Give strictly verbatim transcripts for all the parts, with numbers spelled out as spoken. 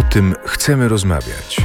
tym chcemy rozmawiać.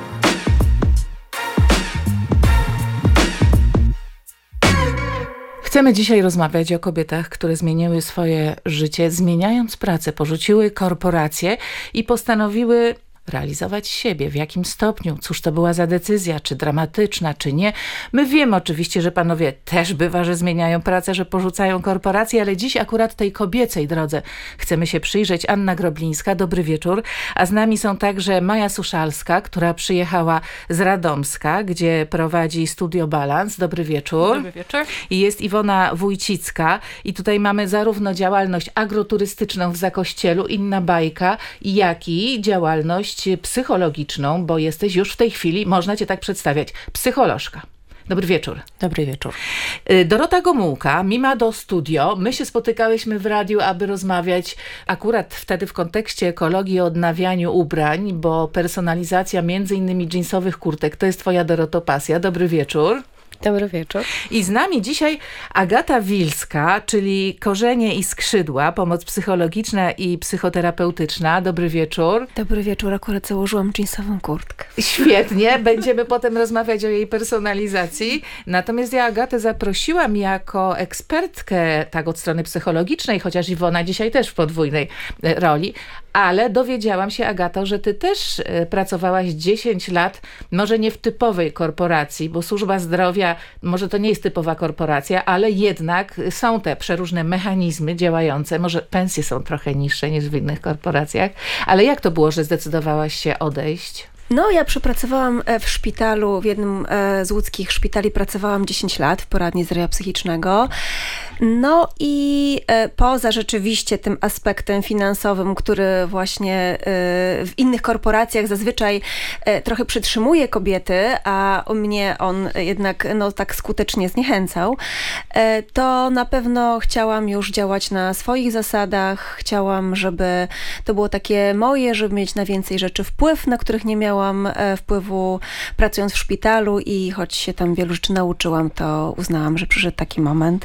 Chcemy dzisiaj rozmawiać o kobietach, które zmieniły swoje życie, zmieniając pracę, porzuciły korporacje i postanowiły realizować siebie. W jakim stopniu? Cóż to była za decyzja? Czy dramatyczna, czy nie? My wiemy oczywiście, że panowie też bywa, że zmieniają pracę, że porzucają korporacje, ale dziś akurat tej kobiecej drodze chcemy się przyjrzeć. Anna Groblińska, dobry wieczór. A z nami są także Maja Suszalska, która przyjechała z Radomska, gdzie prowadzi Studio Balans. Dobry wieczór. Dobry wieczór. I jest Iwona Wójcicka. I tutaj mamy zarówno działalność agroturystyczną w Zakościelu, inna bajka, jak i działalność psychologiczną, bo jesteś już w tej chwili, można cię tak przedstawiać, psycholożka. Dobry wieczór. Dobry wieczór. Dorota Gomułka, Mima do Studio. My się spotykałyśmy w radiu, aby rozmawiać akurat wtedy w kontekście ekologii i odnawianiu ubrań, bo personalizacja między innymi dżinsowych kurtek to jest twoja, Doroto, pasja. Dobry wieczór. Dobry wieczór. I z nami dzisiaj Agata Wilska, czyli Korzenie i skrzydła, pomoc psychologiczna i psychoterapeutyczna. Dobry wieczór. Dobry wieczór, akurat założyłam dżinsową kurtkę. Świetnie, będziemy potem rozmawiać o jej personalizacji. Natomiast ja Agatę zaprosiłam jako ekspertkę tak od strony psychologicznej, chociaż Iwona dzisiaj też w podwójnej roli, ale dowiedziałam się, Agato, że ty też pracowałaś dziesięć lat, może nie w typowej korporacji, bo służba zdrowia, może to nie jest typowa korporacja, ale jednak są te przeróżne mechanizmy działające, może pensje są trochę niższe niż w innych korporacjach, ale jak to było, że zdecydowałaś się odejść? No, ja przepracowałam w szpitalu, w jednym z łódzkich szpitali pracowałam dziesięć lat w poradni zdrowia psychicznego. No i poza rzeczywiście tym aspektem finansowym, który właśnie w innych korporacjach zazwyczaj trochę przytrzymuje kobiety, a mnie on jednak no, tak skutecznie zniechęcał, to na pewno chciałam już działać na swoich zasadach. Chciałam, żeby to było takie moje, żeby mieć na więcej rzeczy wpływ, na których nie miałam wpływu pracując w szpitalu i choć się tam wielu rzeczy nauczyłam, to uznałam, że przyszedł taki moment,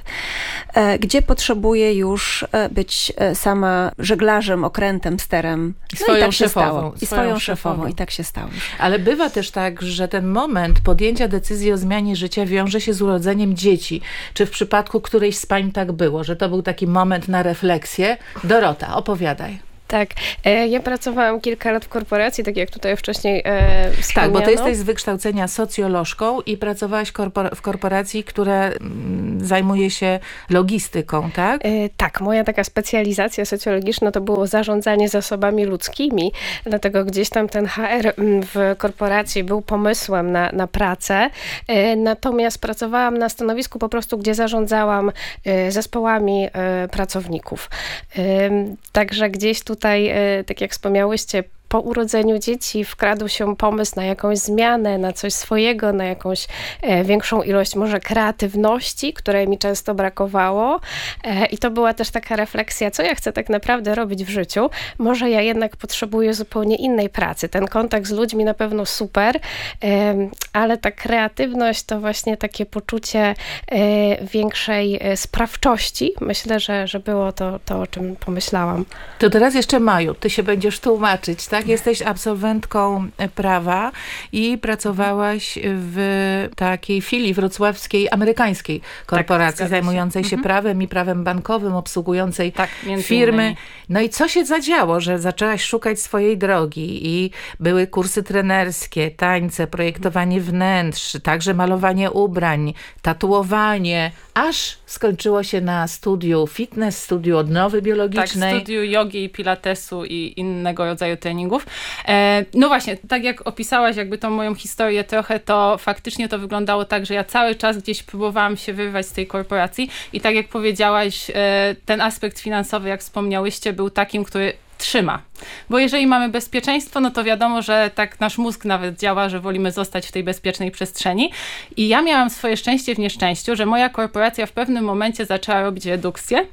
gdzie potrzebuję już być sama żeglarzem, okrętem, sterem. I swoją no i tak szefową. Się stało. I swoją, swoją szefową. szefową. I tak się stało. Ale bywa też tak, że ten moment podjęcia decyzji o zmianie życia wiąże się z urodzeniem dzieci. Czy w przypadku którejś z pań tak było, że to był taki moment na refleksję? Dorota, opowiadaj. Tak, ja pracowałam kilka lat w korporacji, tak jak tutaj wcześniej e, wspomniano. Tak, bo ty jesteś z wykształcenia socjolożką i pracowałaś korpor- w korporacji, która mm, zajmuje się logistyką, tak? E, tak, moja taka specjalizacja socjologiczna to było zarządzanie zasobami ludzkimi, dlatego gdzieś tam ten H R w korporacji był pomysłem na, na pracę, e, natomiast pracowałam na stanowisku po prostu, gdzie zarządzałam e, zespołami e, pracowników. E, także gdzieś tu Tutaj, tak jak wspomniałyście, po urodzeniu dzieci wkradł się pomysł na jakąś zmianę, na coś swojego, na jakąś e, większą ilość może kreatywności, której mi często brakowało. E, I to była też taka refleksja, co ja chcę tak naprawdę robić w życiu. Może ja jednak potrzebuję zupełnie innej pracy. Ten kontakt z ludźmi na pewno super, e, ale ta kreatywność to właśnie takie poczucie e, większej sprawczości. Myślę, że, że było to, to, o czym pomyślałam. To teraz jeszcze Maju, ty się będziesz tłumaczyć, tak? Jesteś absolwentką prawa i pracowałaś w takiej filii wrocławskiej, amerykańskiej korporacji tak, zajmującej się, się mhm. prawem i prawem bankowym, obsługującej tak, firmy. Innymi. No i co się zadziało, że zaczęłaś szukać swojej drogi i były kursy trenerskie, tańce, projektowanie wnętrz, także malowanie ubrań, tatuowanie, aż skończyło się na studiu fitness, studiu odnowy biologicznej. Tak, studiu jogi, pilatesu i innego rodzaju treningów. E, no właśnie, tak jak opisałaś jakby tą moją historię trochę, to faktycznie to wyglądało tak, że ja cały czas gdzieś próbowałam się wyrwać z tej korporacji i tak jak powiedziałaś, e, ten aspekt finansowy, jak wspomniałyście, był takim, który trzyma. Bo jeżeli mamy bezpieczeństwo, no to wiadomo, że tak nasz mózg nawet działa, że wolimy zostać w tej bezpiecznej przestrzeni. I ja miałam swoje szczęście w nieszczęściu, że moja korporacja w pewnym momencie zaczęła robić redukcję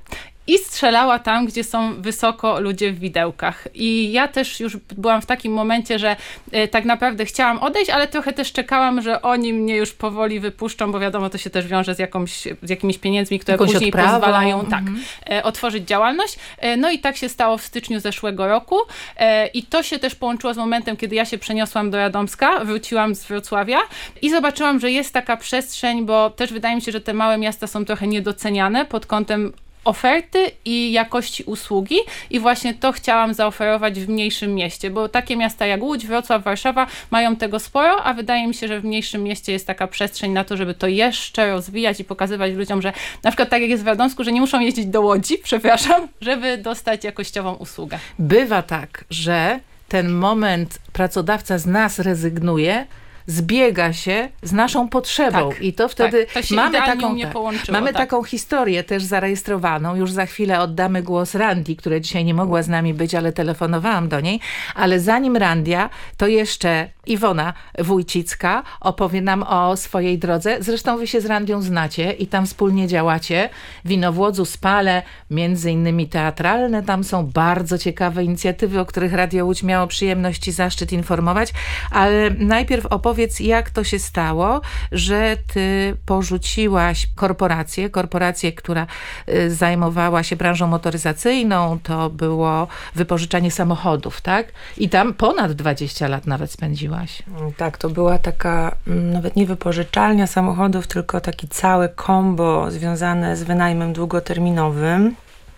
i strzelała tam, gdzie są wysoko ludzie w widełkach. I ja też już byłam w takim momencie, że e, tak naprawdę chciałam odejść, ale trochę też czekałam, że oni mnie już powoli wypuszczą, bo wiadomo, to się też wiąże z, jakąś, z jakimiś pieniędzmi, które Jakąś później odprawą. pozwalają tak, Mhm. e, otworzyć działalność. E, no i tak się stało w styczniu zeszłego roku. E, I to się też połączyło z momentem, kiedy ja się przeniosłam do Radomska, wróciłam z Wrocławia i zobaczyłam, że jest taka przestrzeń, bo też wydaje mi się, że te małe miasta są trochę niedoceniane pod kątem oferty i jakości usługi i właśnie to chciałam zaoferować w mniejszym mieście, bo takie miasta jak Łódź, Wrocław, Warszawa mają tego sporo, a wydaje mi się, że w mniejszym mieście jest taka przestrzeń na to, żeby to jeszcze rozwijać i pokazywać ludziom, że na przykład tak jak jest w Radomsku, że nie muszą jeździć do Łodzi, przepraszam, żeby dostać jakościową usługę. Bywa tak, że ten moment pracodawca z nas rezygnuje, zbiega się z naszą potrzebą Tak, i to wtedy tak, to się mamy idealnie u taką mnie tak, połączyło, mamy tak. taką historię też zarejestrowaną. Już za chwilę oddamy głos Randi, która dzisiaj nie mogła z nami być, ale telefonowałam do niej. Ale zanim Randia, to jeszcze Iwona Wójcicka opowie nam o swojej drodze. Zresztą wy się z Randią znacie i tam wspólnie działacie. Winowłodzu, Spale, między innymi teatralne. Tam są bardzo ciekawe inicjatywy, o których Radio Łódź miało przyjemność i zaszczyt informować. Ale najpierw opowiedz, jak to się stało, że ty porzuciłaś korporację, korporację, która y, zajmowała się branżą motoryzacyjną. To było wypożyczanie samochodów, tak? I tam ponad dwadzieścia lat nawet spędziłaś. Tak, to była taka mm, nawet nie wypożyczalnia samochodów, tylko taki całe kombo związane z wynajmem długoterminowym.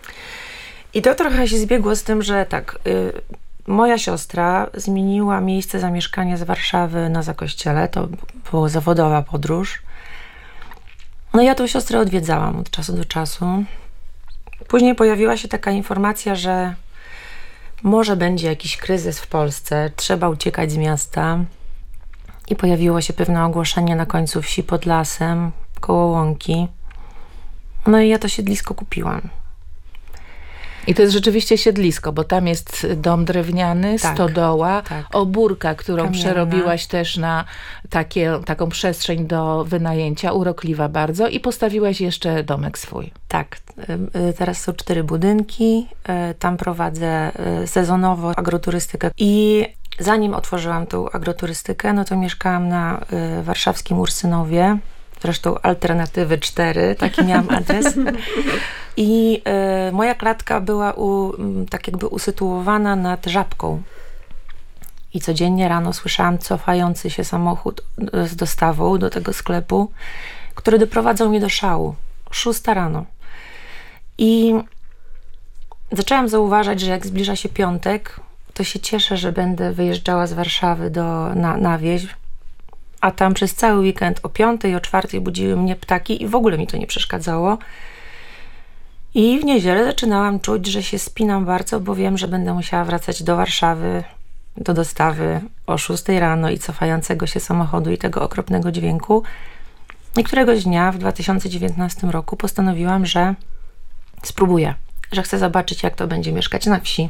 I to trochę się zbiegło z tym, że tak, y, moja siostra zmieniła miejsce zamieszkania z Warszawy na Zakościele. To była zawodowa podróż. No ja tą siostrę odwiedzałam od czasu do czasu. Później pojawiła się taka informacja, że może będzie jakiś kryzys w Polsce, trzeba uciekać z miasta. I pojawiło się pewne ogłoszenie na końcu wsi pod lasem, koło Łąki. No i ja to siedlisko kupiłam. I to jest rzeczywiście siedlisko, bo tam jest dom drewniany, Tak, stodoła, tak. obórka, którą Kamienna. przerobiłaś też na takie, taką przestrzeń do wynajęcia, urokliwa bardzo i postawiłaś jeszcze domek swój. Tak, y, y, teraz są cztery budynki, y, tam prowadzę y, sezonowo agroturystykę i zanim otworzyłam tą agroturystykę, no to mieszkałam na y, warszawskim Ursynowie, zresztą Alternatywy cztery, taki miałam adres. I y, moja klatka była u, m, tak jakby usytuowana nad Żabką. I codziennie rano słyszałam cofający się samochód y, z dostawą do tego sklepu, który doprowadzał mnie do szału. Szósta rano. I zaczęłam zauważać, że jak zbliża się piątek, to się cieszę, że będę wyjeżdżała z Warszawy do, na, na wieś, a tam przez cały weekend o piątej, o czwartej budziły mnie ptaki i w ogóle mi to nie przeszkadzało. I w niedzielę zaczynałam czuć, że się spinam bardzo, bo wiem, że będę musiała wracać do Warszawy, do dostawy o szóstej rano i cofającego się samochodu i tego okropnego dźwięku. I któregoś dnia w dwa tysiące dziewiętnastym roku postanowiłam, że spróbuję, że chcę zobaczyć, jak to będzie mieszkać na wsi.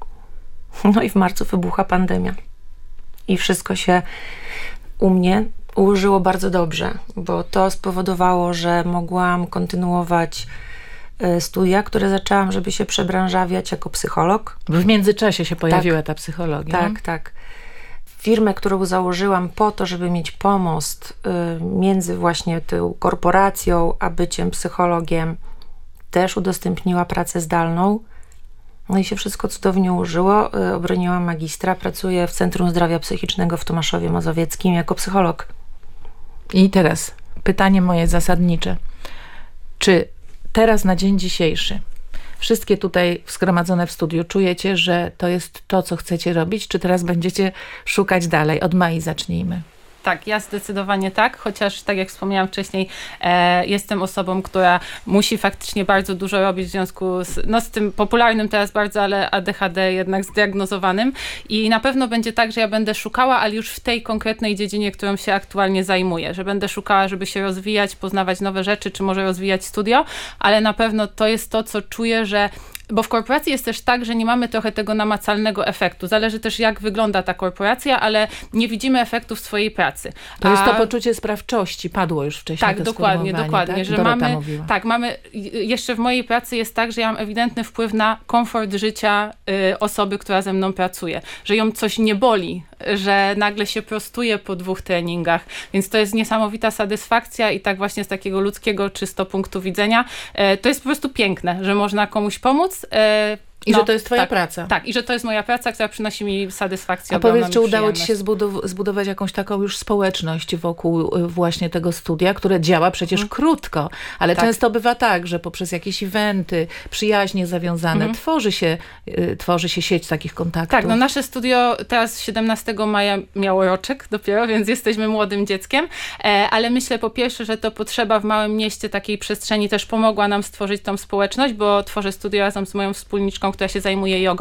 No i w marcu wybuchła pandemia. I wszystko się u mnie ułożyło bardzo dobrze, bo to spowodowało, że mogłam kontynuować studia, które zaczęłam, żeby się przebranżawiać jako psycholog. W międzyczasie się pojawiła tak, ta psychologia. Tak, tak. Firmę, którą założyłam po to, żeby mieć pomost y, między właśnie tą korporacją a byciem psychologiem, też udostępniła pracę zdalną. No i się wszystko cudownie ułożyło. Y, obroniłam magistra, pracuję w Centrum Zdrowia Psychicznego w Tomaszowie Mazowieckim jako psycholog. I teraz pytanie moje zasadnicze. Czy teraz na dzień dzisiejszy wszystkie tutaj zgromadzone w studiu czujecie, że to jest to, co chcecie robić? Czy teraz będziecie szukać dalej? Od Mai zacznijmy. Tak, ja zdecydowanie tak, chociaż tak jak wspomniałam wcześniej, e, jestem osobą, która musi faktycznie bardzo dużo robić w związku z, no, z tym popularnym teraz bardzo, ale A D H D jednak zdiagnozowanym i na pewno będzie tak, że ja będę szukała, ale już w tej konkretnej dziedzinie, którą się aktualnie zajmuję, że będę szukała, żeby się rozwijać, poznawać nowe rzeczy, czy może rozwijać studio, ale na pewno to jest to, co czuję, że bo w korporacji jest też tak, że nie mamy trochę tego namacalnego efektu. Zależy też, jak wygląda ta korporacja, ale nie widzimy efektów swojej pracy. To jest to A... poczucie sprawczości, padło już wcześniej. Tak, to dokładnie, dokładnie, tak? że Dorota mamy, mówiła. tak, mamy, jeszcze w mojej pracy jest tak, że ja mam ewidentny wpływ na komfort życia y, osoby, która ze mną pracuje, że ją coś nie boli, że nagle się prostuje po dwóch treningach, więc to jest niesamowita satysfakcja i tak właśnie z takiego ludzkiego czysto punktu widzenia, y, to jest po prostu piękne, że można komuś pomóc, y, I no, że to jest twoja tak, praca. Tak, i że to jest moja praca, która przynosi mi satysfakcję. A powiedz, ogromną czy udało ci przyjemność. się zbudow- zbudować jakąś taką już społeczność wokół y, właśnie tego studia, które działa przecież Mhm. krótko, ale Tak. często bywa tak, że poprzez jakieś eventy, przyjaźnie zawiązane, Mhm. tworzy się, y, tworzy się sieć takich kontaktów. Tak, no nasze studio teraz siedemnastego maja miało roczek dopiero, więc jesteśmy młodym dzieckiem, e, ale myślę po pierwsze, że to potrzeba w małym mieście takiej przestrzeni też pomogła nam stworzyć tą społeczność, bo tworzę studio razem z moją wspólniczką, która się zajmuje jogą,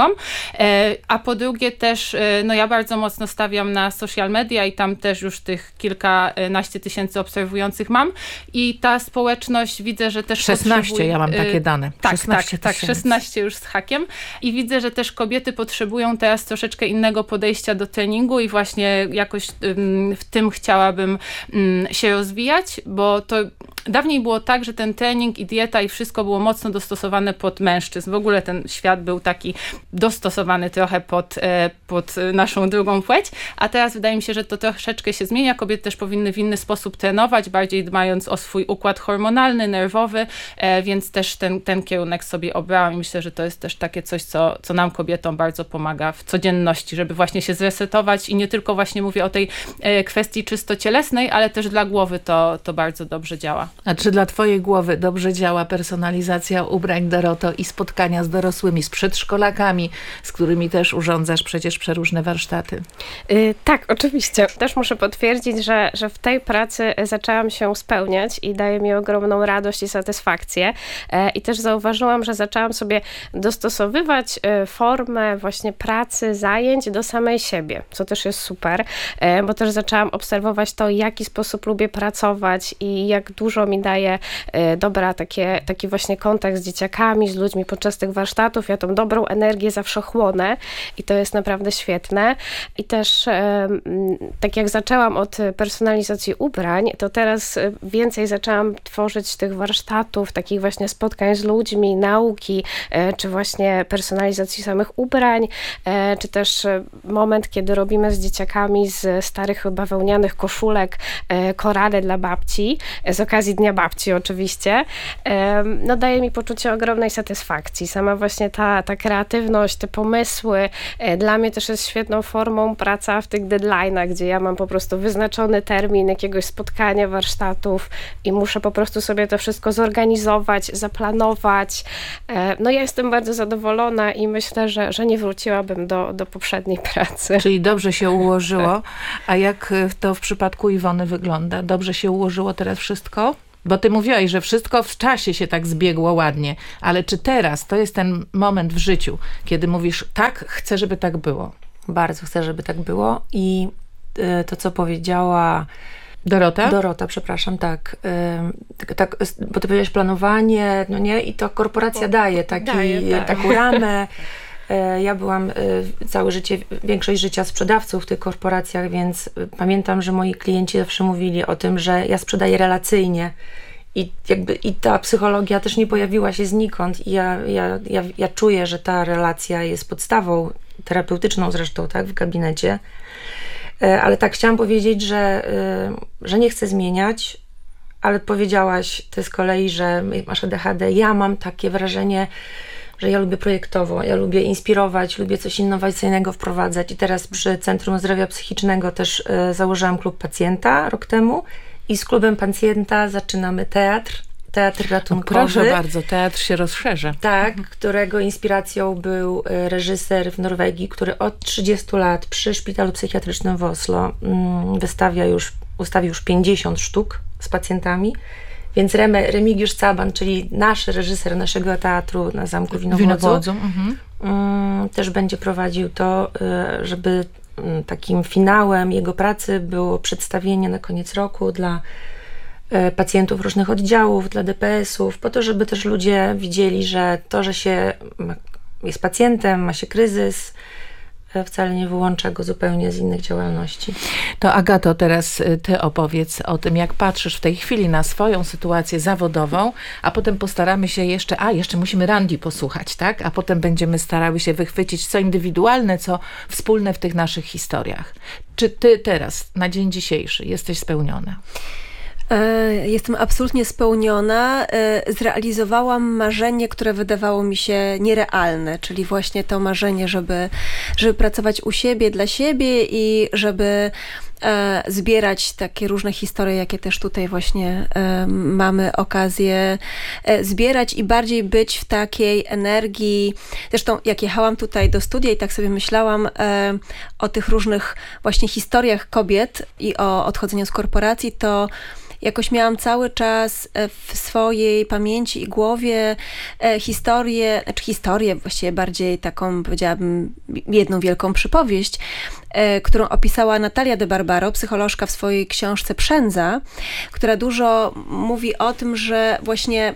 e, a po drugie też, e, no ja bardzo mocno stawiam na social media i tam też już tych kilkanaście tysięcy obserwujących mam i ta społeczność widzę, że też szesnaście, potrzebuje- ja mam e, takie dane. Tak, szesnaście tak, tak, tysięcy. szesnaście już z hakiem i widzę, że też kobiety potrzebują teraz troszeczkę innego podejścia do treningu i właśnie jakoś ym, w tym chciałabym ym, się rozwijać, bo to dawniej było tak, że ten trening i dieta i wszystko było mocno dostosowane pod mężczyzn. W ogóle ten świat był taki dostosowany trochę pod, e, pod naszą drugą płeć, a teraz wydaje mi się, że to troszeczkę się zmienia. Kobiety też powinny w inny sposób trenować, bardziej dbając o swój układ hormonalny, nerwowy, e, więc też ten, ten kierunek sobie obrałam i myślę, że to jest też takie coś, co, co nam kobietom bardzo pomaga w codzienności, żeby właśnie się zresetować i nie tylko właśnie mówię o tej e, kwestii czysto cielesnej, ale też dla głowy to, to bardzo dobrze działa. A czy dla twojej głowy dobrze działa personalizacja ubrań, Doroto, i spotkania z dorosłymi, z przedszkolakami, z którymi też urządzasz przecież przeróżne warsztaty? Y, tak, oczywiście. Też muszę potwierdzić, że, że w tej pracy zaczęłam się spełniać i daje mi ogromną radość i satysfakcję. E, I też zauważyłam, że zaczęłam sobie dostosowywać e, formę właśnie pracy, zajęć do samej siebie, co też jest super, e, bo też zaczęłam obserwować to, w jaki sposób lubię pracować i jak dużo mi daje e, dobra takie, taki właśnie kontakt z dzieciakami, z ludźmi podczas tych warsztatów. Ja tą dobrą energię zawsze chłonę i to jest naprawdę świetne. I też e, tak jak zaczęłam od personalizacji ubrań, to teraz więcej zaczęłam tworzyć tych warsztatów, takich właśnie spotkań z ludźmi, nauki, e, czy właśnie personalizacji samych ubrań, e, czy też moment, kiedy robimy z dzieciakami z starych bawełnianych koszulek e, korale dla babci, e, z okazji Dnia Babci oczywiście, e, no daje mi poczucie ogromnej satysfakcji. Sama właśnie ta, ta kreatywność, te pomysły, e, dla mnie też jest świetną formą praca w tych deadline'ach, gdzie ja mam po prostu wyznaczony termin jakiegoś spotkania, warsztatów i muszę po prostu sobie to wszystko zorganizować, zaplanować. E, no ja jestem bardzo zadowolona i myślę, że, że nie wróciłabym do, do poprzedniej pracy. Czyli dobrze się ułożyło. A jak to w przypadku Iwony wygląda? Dobrze się ułożyło teraz wszystko? Bo ty mówiłaś, że wszystko w czasie się tak zbiegło ładnie, ale czy teraz to jest ten moment w życiu, kiedy mówisz, tak, chcę, żeby tak było? Bardzo chcę, żeby tak było i y, to, co powiedziała Dorota? Dorota, przepraszam, tak. Y, tak, tak bo ty powiedziałaś planowanie, no nie? I to korporacja daje, taki, daje tak. taką ramę. Y, ja byłam y, całe życie, większość życia sprzedawcą w tych korporacjach, więc y, pamiętam, że moi klienci zawsze mówili o tym, że ja sprzedaję relacyjnie. I, jakby, I ta psychologia też nie pojawiła się znikąd. I ja, ja, ja, ja czuję, że ta relacja jest podstawą terapeutyczną zresztą, tak, w gabinecie. Ale tak, chciałam powiedzieć, że, że nie chcę zmieniać, ale powiedziałaś ty z kolei, że masz A D H D. Ja mam takie wrażenie, że ja lubię projektowo, ja lubię inspirować, lubię coś innowacyjnego wprowadzać i teraz przy Centrum Zdrowia Psychicznego też założyłam klub pacjenta rok temu i z klubem pacjenta zaczynamy teatr, teatr ratunkowy. No proszę bardzo, teatr się rozszerza. Tak, którego inspiracją był reżyser w Norwegii, który od trzydziestu lat przy Szpitalu Psychiatrycznym w Oslo wystawia już, ustawił już pięćdziesiąt sztuk z pacjentami. Więc Reme, Remigiusz Caban, czyli nasz reżyser naszego teatru na Zamku Winowodzu, Winowodzu. Mhm. też będzie prowadził to, żeby takim finałem jego pracy było przedstawienie na koniec roku dla pacjentów różnych oddziałów dla D P S-ów, po to, żeby też ludzie widzieli, że to, że się jest pacjentem, ma się kryzys, wcale nie wyłącza go zupełnie z innych działalności. To Agato, teraz ty opowiedz o tym, jak patrzysz w tej chwili na swoją sytuację zawodową, a potem postaramy się jeszcze, a jeszcze musimy Randy posłuchać, tak? A potem będziemy starały się wychwycić co indywidualne, co wspólne w tych naszych historiach. Czy ty teraz, na dzień dzisiejszy, jesteś spełniona? Jestem absolutnie spełniona. Zrealizowałam marzenie, które wydawało mi się nierealne, czyli właśnie to marzenie, żeby, żeby pracować u siebie, dla siebie i żeby e, zbierać takie różne historie, jakie też tutaj właśnie e, mamy okazję e, zbierać i bardziej być w takiej energii. Zresztą jak jechałam tutaj do studia i tak sobie myślałam e, o tych różnych właśnie historiach kobiet i o odchodzeniu z korporacji, to jakoś miałam cały czas w swojej pamięci i głowie historię, znaczy historię, właściwie bardziej taką, powiedziałabym, jedną wielką przypowieść, którą opisała Natalia de Barbaro, psycholożka w swojej książce Przędza, która dużo mówi o tym, że właśnie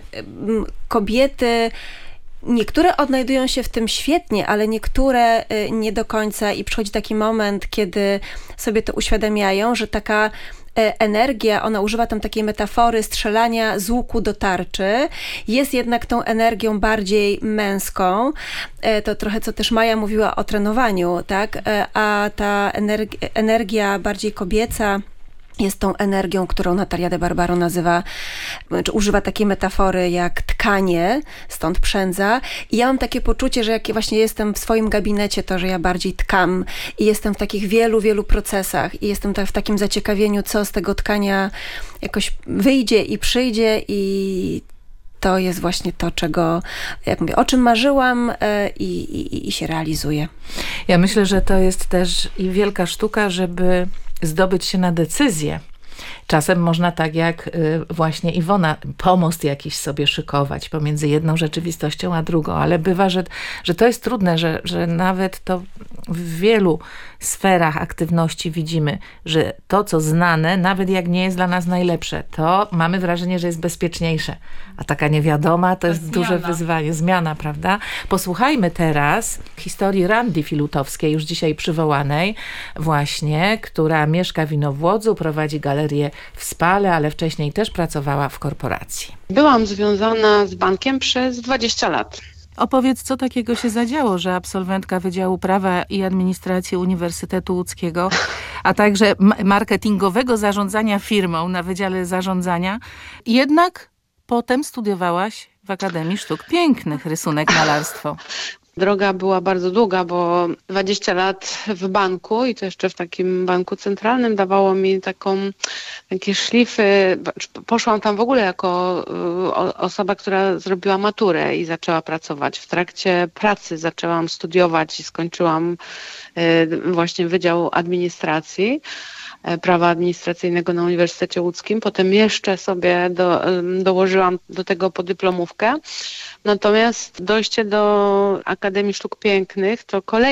kobiety niektóre odnajdują się w tym świetnie, ale niektóre nie do końca i przychodzi taki moment, kiedy sobie to uświadamiają, że taka energia, ona używa tam takiej metafory strzelania z łuku do tarczy, jest jednak tą energią bardziej męską. To trochę co też Maja mówiła o trenowaniu, tak? A ta energia, energia bardziej kobieca jest tą energią, którą Natalia de Barbaro nazywa, czy używa takiej metafory jak tkanie, stąd przędza. I ja mam takie poczucie, że jak właśnie jestem w swoim gabinecie, to że ja bardziej tkam i jestem w takich wielu, wielu procesach i jestem w takim zaciekawieniu, co z tego tkania jakoś wyjdzie i przyjdzie i to jest właśnie to, czego, jak mówię, o czym marzyłam i, i, i się realizuje. Ja myślę, że to jest też i wielka sztuka, żeby zdobyć się na decyzję. Czasem można tak jak właśnie Iwona, pomost jakiś sobie szykować pomiędzy jedną rzeczywistością a drugą, ale bywa, że, że to jest trudne, że, że nawet to w wielu sferach aktywności widzimy, że to, co znane, nawet jak nie jest dla nas najlepsze, to mamy wrażenie, że jest bezpieczniejsze. A taka niewiadoma to jest duże wyzwanie. Zmiana, prawda? Posłuchajmy teraz historii Randy Filutowskiej, już dzisiaj przywołanej właśnie, która mieszka w Inowłodzu, prowadzi galerię w Spale, ale wcześniej też pracowała w korporacji. Byłam związana z bankiem przez dwadzieścia lat. Opowiedz, co takiego się zadziało, że absolwentka Wydziału Prawa i Administracji Uniwersytetu Łódzkiego, a także marketingowego zarządzania firmą na Wydziale Zarządzania, jednak potem studiowałaś w Akademii Sztuk Pięknych rysunek, malarstwo. Droga była bardzo długa, bo dwadzieścia lat w banku i to jeszcze w takim banku centralnym dawało mi taką, takie szlify. Poszłam tam w ogóle jako osoba, która zrobiła maturę i zaczęła pracować. W trakcie pracy zaczęłam studiować i skończyłam właśnie Wydział Administracji, Prawa Administracyjnego na Uniwersytecie Łódzkim. Potem jeszcze sobie do, dołożyłam do tego podyplomówkę. Natomiast dojście do Akademii Sztuk Pięknych to kolejny